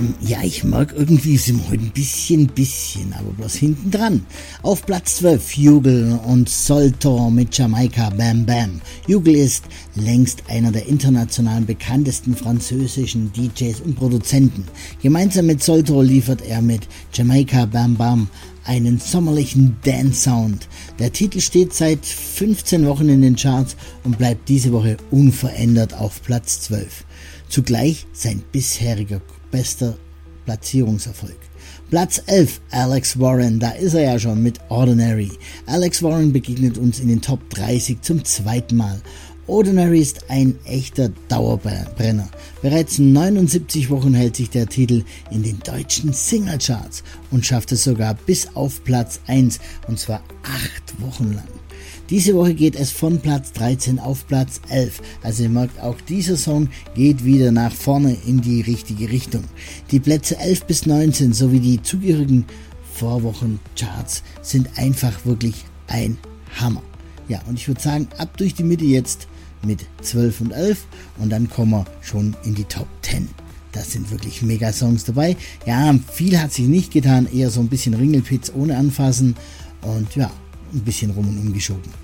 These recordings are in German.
Ja, ich merke irgendwie, sind wir heute ein bisschen, aber bloß hinten dran. Auf Platz 12 Jugel und Soltor mit Jamaika Bam Bam. Jugel ist längst einer der international bekanntesten französischen DJs und Produzenten. Gemeinsam mit Soltor liefert er mit Jamaika Bam Bam einen sommerlichen Dance-Sound. Der Titel steht seit 15 Wochen in den Charts und bleibt diese Woche unverändert auf Platz 12. Zugleich sein bisheriger bester Platzierungserfolg. Platz 11, Alex Warren, da ist er ja schon mit Ordinary. Alex Warren begegnet uns in den Top 30 zum zweiten Mal. Ordinary ist ein echter Dauerbrenner. Bereits 79 Wochen hält sich der Titel in den deutschen Singlecharts und schafft es sogar bis auf Platz 1, und zwar 8 Wochen lang. Diese Woche geht es von Platz 13 auf Platz 11. Also ihr merkt, auch dieser Song geht wieder nach vorne in die richtige Richtung. Die Plätze 11 bis 19 sowie die zugehörigen Vorwochencharts sind einfach wirklich ein Hammer. Ja, und ich würde sagen, ab durch die Mitte jetzt mit 12 und 11 und dann kommen wir schon in die Top 10. Das sind wirklich mega Songs dabei. Ja, viel hat sich nicht getan, eher so ein bisschen Ringelpitz ohne Anfassen und ja, ein bisschen rum und umgeschoben.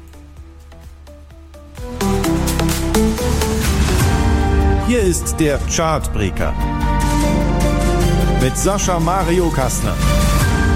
Hier ist der Chartbreaker mit Sascha Mario Kastner.